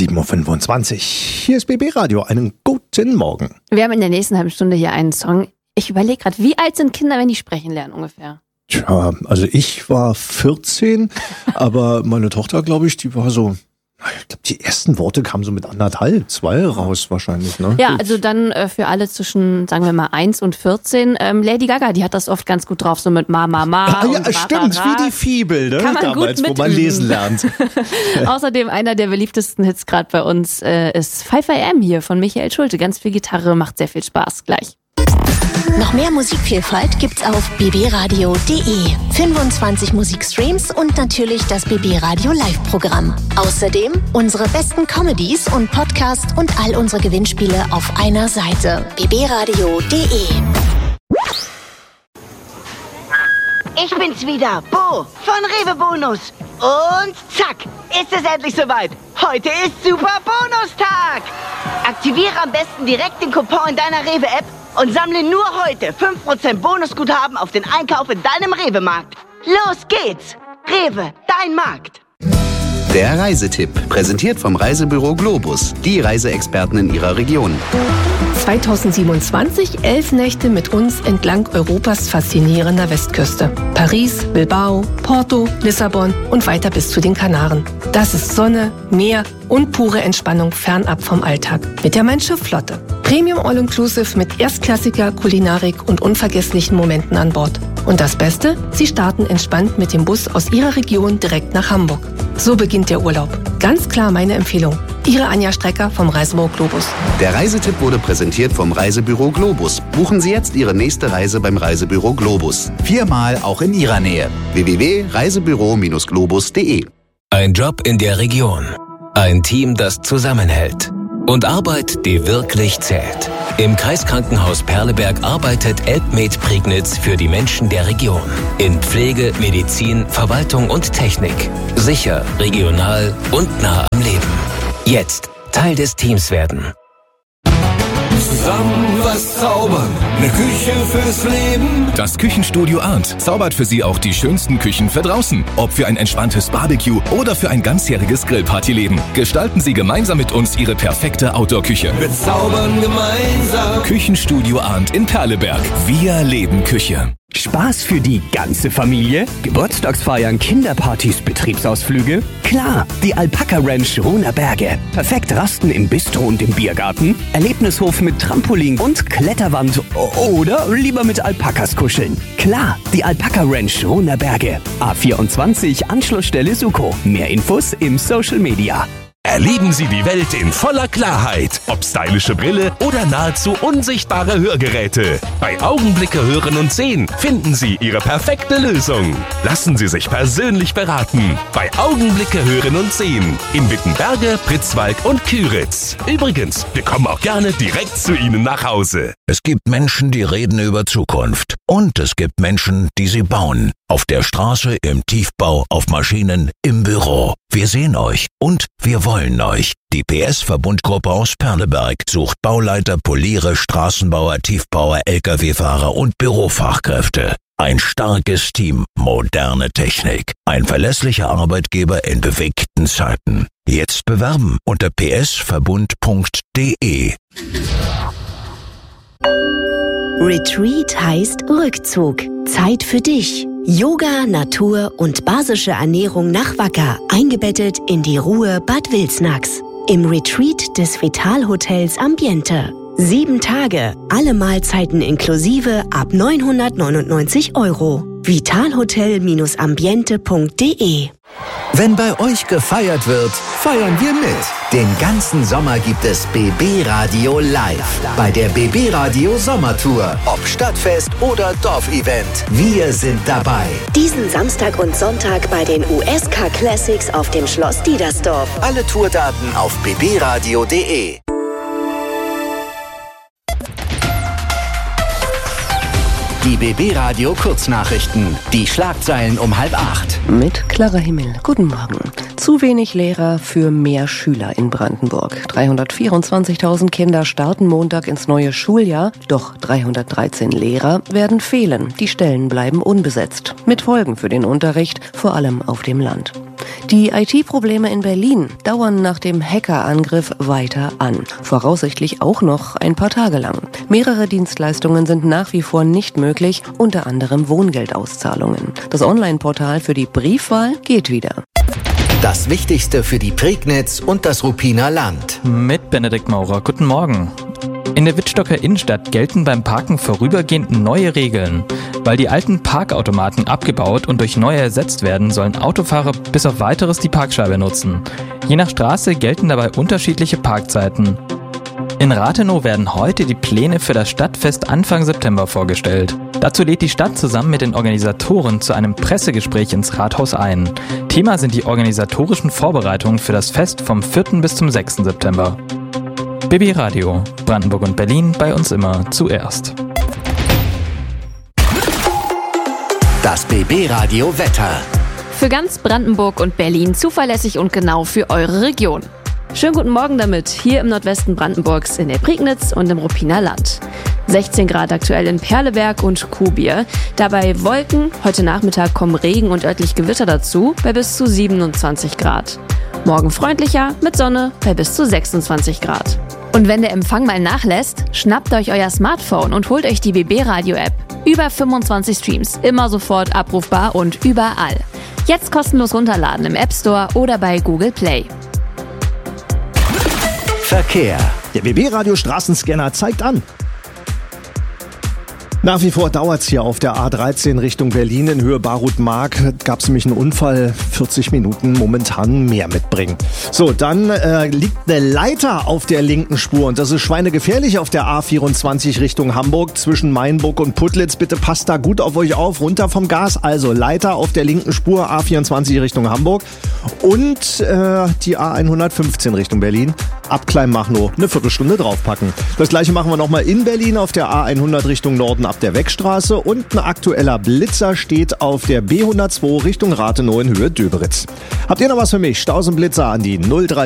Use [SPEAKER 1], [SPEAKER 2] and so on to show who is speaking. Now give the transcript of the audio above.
[SPEAKER 1] 7.25 Uhr. Hier ist BB Radio. Einen guten Morgen.
[SPEAKER 2] Wir haben in der nächsten halben Stunde hier einen Song. Ich überlege gerade, wie alt sind Kinder, wenn die sprechen lernen ungefähr?
[SPEAKER 1] Tja, also ich war 14, aber meine Tochter, glaube ich, die war so... Ich glaube, die ersten Worte kamen so mit 1,5, 2 raus wahrscheinlich, ne?
[SPEAKER 2] Ja, also dann für alle zwischen, sagen wir mal, 1 und 14. Lady Gaga, die hat das oft ganz gut drauf, so mit Ma.
[SPEAKER 1] Ah, ja,
[SPEAKER 2] und
[SPEAKER 1] stimmt, wie die Fibel, ne?
[SPEAKER 2] Kann man
[SPEAKER 1] damals,
[SPEAKER 2] gut
[SPEAKER 1] wo man lesen lernt.
[SPEAKER 2] Außerdem einer der beliebtesten Hits gerade bei uns ist 5 AM hier von Michael Schulte. Ganz viel Gitarre, macht sehr viel Spaß. Gleich.
[SPEAKER 3] Noch mehr Musikvielfalt gibt's auf bbradio.de. 25 Musikstreams und natürlich das BB Radio Live-Programm. Außerdem unsere besten Comedies und Podcasts und all unsere Gewinnspiele auf einer Seite. bbradio.de.
[SPEAKER 4] Ich bin's wieder, Bo von Rewe Bonus. Und zack, ist es endlich soweit. Heute ist Super Bonustag. Aktiviere am besten direkt den Coupon in deiner Rewe-App und sammle nur heute 5% Bonusguthaben auf den Einkauf in deinem Rewe-Markt. Los geht's! Rewe, dein Markt.
[SPEAKER 5] Der Reisetipp, präsentiert vom Reisebüro Globus, die Reiseexperten in Ihrer Region.
[SPEAKER 6] 2027 11 Nächte mit uns entlang Europas faszinierender Westküste. Paris, Bilbao, Porto, Lissabon und weiter bis zu den Kanaren. Das ist Sonne, Meer und pure Entspannung fernab vom Alltag. Mit der Mein-Schiff-Flotte. Premium All-Inclusive mit erstklassiger Kulinarik und unvergesslichen Momenten an Bord. Und das Beste? Sie starten entspannt mit dem Bus aus Ihrer Region direkt nach Hamburg. So beginnt der Urlaub. Ganz klar meine Empfehlung. Ihre Anja Strecker vom Reisebüro Globus.
[SPEAKER 5] Der Reisetipp wurde präsentiert vom Reisebüro Globus. Buchen Sie jetzt Ihre nächste Reise beim Reisebüro Globus. 4-mal auch in Ihrer Nähe. www.reisebüro-globus.de.
[SPEAKER 7] Ein Job in der Region. Ein Team, das zusammenhält. Und Arbeit, die wirklich zählt. Im Kreiskrankenhaus Perleberg arbeitet Elbmed Prignitz für die Menschen der Region. In Pflege, Medizin, Verwaltung und Technik. Sicher, regional und nah am Leben. Jetzt Teil des Teams werden.
[SPEAKER 8] Zusammen was zaubern, eine Küche fürs Leben.
[SPEAKER 9] Das Küchenstudio Arndt zaubert für Sie auch die schönsten Küchen für draußen. Ob für ein entspanntes Barbecue oder für ein ganzjähriges Grillpartyleben. Gestalten Sie gemeinsam mit uns Ihre perfekte Outdoor-Küche.
[SPEAKER 8] Wir zaubern gemeinsam.
[SPEAKER 9] Küchenstudio Arndt in Perleberg. Wir leben Küche.
[SPEAKER 10] Spaß für die ganze Familie? Geburtstagsfeiern, Kinderpartys, Betriebsausflüge? Klar, die Alpaka Ranch Ruhner Berge. Perfekt rasten im Bistro und im Biergarten, Erlebnishof mit Trampolin und Kletterwand oder lieber mit Alpakas kuscheln. Klar, die Alpaka Ranch Ruhner Berge. A24 Anschlussstelle Suko. Mehr Infos im Social Media.
[SPEAKER 11] Erleben Sie die Welt in voller Klarheit. Ob stylische Brille oder nahezu unsichtbare Hörgeräte. Bei Augenblicke Hören und Sehen finden Sie Ihre perfekte Lösung. Lassen Sie sich persönlich beraten. Bei Augenblicke Hören und Sehen. In Wittenberge, Pritzwalk und Küritz. Übrigens, wir kommen auch gerne direkt zu Ihnen nach Hause.
[SPEAKER 12] Es gibt Menschen, die reden über Zukunft. Und es gibt Menschen, die sie bauen. Auf der Straße, im Tiefbau, auf Maschinen, im Büro. Wir sehen euch und wir wollen euch. Die PS-Verbundgruppe aus Perleberg sucht Bauleiter, Poliere, Straßenbauer, Tiefbauer, Lkw-Fahrer und Bürofachkräfte. Ein starkes Team, moderne Technik. Ein verlässlicher Arbeitgeber in bewegten Zeiten. Jetzt bewerben unter psverbund.de.
[SPEAKER 3] Retreat heißt Rückzug. Zeit für dich. Yoga, Natur und basische Ernährung nach Wacker, eingebettet in die Ruhe Bad Wilsnax. Im Retreat des Vitalhotels Ambiente. 7 Tage, alle Mahlzeiten inklusive ab 999 €. vitalhotel-ambiente.de.
[SPEAKER 13] Wenn bei euch gefeiert wird, feiern wir mit. Den ganzen Sommer gibt es BB Radio live bei der BB Radio Sommertour. Ob Stadtfest oder Dorfevent, wir sind dabei.
[SPEAKER 3] Diesen Samstag und Sonntag bei den USK Classics auf dem Schloss Diedersdorf.
[SPEAKER 13] Alle Tourdaten auf bbradio.de. Die BB Radio Kurznachrichten. Die Schlagzeilen um 7:30.
[SPEAKER 6] Mit Clara Himmel. Guten Morgen. Zu wenig Lehrer für mehr Schüler in Brandenburg. 324.000 Kinder starten Montag ins neue Schuljahr. Doch 313 Lehrer werden fehlen. Die Stellen bleiben unbesetzt. Mit Folgen für den Unterricht, vor allem auf dem Land. Die IT-Probleme in Berlin dauern nach dem Hackerangriff weiter an. Voraussichtlich auch noch ein paar Tage lang. Mehrere Dienstleistungen sind nach wie vor nicht möglich, unter anderem Wohngeldauszahlungen. Das Online-Portal für die Briefwahl geht wieder.
[SPEAKER 13] Das Wichtigste für die Prignitz und das Ruppiner Land.
[SPEAKER 14] Mit Benedikt Maurer. Guten Morgen. In der Wittstocker Innenstadt gelten beim Parken vorübergehend neue Regeln. Weil die alten Parkautomaten abgebaut und durch neue ersetzt werden, sollen Autofahrer bis auf Weiteres die Parkscheibe nutzen. Je nach Straße gelten dabei unterschiedliche Parkzeiten. In Rathenow werden heute die Pläne für das Stadtfest Anfang September vorgestellt. Dazu lädt die Stadt zusammen mit den Organisatoren zu einem Pressegespräch ins Rathaus ein. Thema sind die organisatorischen Vorbereitungen für das Fest vom 4. bis zum 6. September. BB Radio, Brandenburg und Berlin, bei uns immer zuerst.
[SPEAKER 13] Das BB Radio Wetter.
[SPEAKER 2] Für ganz Brandenburg und Berlin zuverlässig und genau für eure Region. Schönen guten Morgen damit, hier im Nordwesten Brandenburgs, in der Prignitz und im Ruppiner Land. 16 Grad aktuell in Perleberg und Kuhbier. Dabei Wolken, heute Nachmittag kommen Regen und örtlich Gewitter dazu, bei bis zu 27 Grad. Morgen freundlicher, mit Sonne, bei bis zu 26 Grad. Und wenn der Empfang mal nachlässt, schnappt euch euer Smartphone und holt euch die BB Radio App. Über 25 Streams, immer sofort abrufbar und überall. Jetzt kostenlos runterladen im App Store oder bei Google Play.
[SPEAKER 13] Verkehr.
[SPEAKER 1] Der BB Radio Straßenscanner zeigt an. Nach wie vor dauert's hier auf der A13 Richtung Berlin in Höhe Barut-Mark. Gab's nämlich einen Unfall, 40 Minuten, momentan mehr mitbringen. So, dann liegt eine Leiter auf der linken Spur und das ist schweinegefährlich auf der A24 Richtung Hamburg zwischen Mainburg und Putlitz. Bitte passt da gut auf euch auf, runter vom Gas. Also Leiter auf der linken Spur, A24 Richtung Hamburg und die A115 Richtung Berlin. Ab Kleinmachnow eine Viertelstunde draufpacken. Das gleiche machen wir nochmal in Berlin auf der A100 Richtung Norden ab der Weckstraße und ein aktueller Blitzer steht auf der B102 Richtung Rathenow in Höhe Döberitz. Habt ihr noch was für mich? Staus und Blitzer an die 03